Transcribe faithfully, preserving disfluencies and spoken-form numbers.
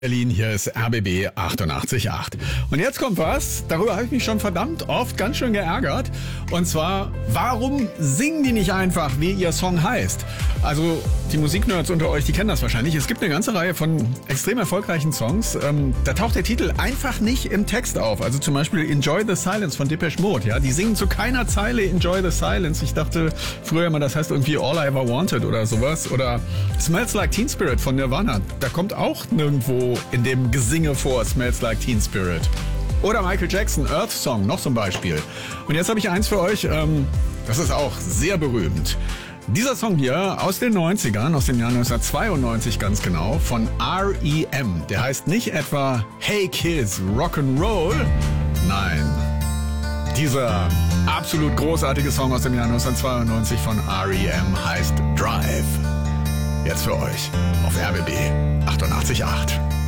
Berlin, hier ist R B B achtundachtzig Komma acht. Und jetzt kommt was, darüber habe ich mich schon verdammt oft ganz schön geärgert. Und zwar, warum singen die nicht einfach, wie ihr Song heißt? Also die Musiknerds unter euch, die kennen das wahrscheinlich. Es gibt eine ganze Reihe von extrem erfolgreichen Songs. Ähm, da taucht der Titel einfach nicht im Text auf. Also zum Beispiel Enjoy the Silence von Depeche Mode. Ja? Die singen zu keiner Zeile Enjoy the Silence. Ich dachte früher immer, das heißt irgendwie All I Ever Wanted oder sowas. Oder Smells Like Teen Spirit von Nirvana. Da kommt auch nirgendwo in dem Gesinge vor Smells Like Teen Spirit. Oder Michael Jackson, Earth Song, noch zum Beispiel. Und jetzt habe ich eins für euch, ähm, das ist auch sehr berühmt. Dieser Song hier aus den neunzigern, aus dem Jahr neunzehnhundertzweiundneunzig ganz genau, von R E M. Der heißt nicht etwa Hey Kids, Rock'n'Roll. Nein, dieser absolut großartige Song aus dem Jahr neunzehnhundertzweiundneunzig von R E M heißt Drive. Jetzt für euch auf R B B achtundachtzig Komma acht.